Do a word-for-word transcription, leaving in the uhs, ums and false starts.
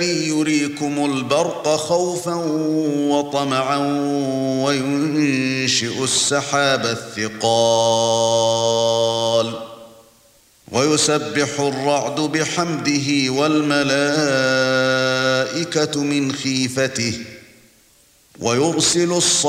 يريكم البرق خوفا وطمعا وينشئ السحاب الثقال ويسبح الرعد بحمده والملائكة من خيفته ويرسل الصواعق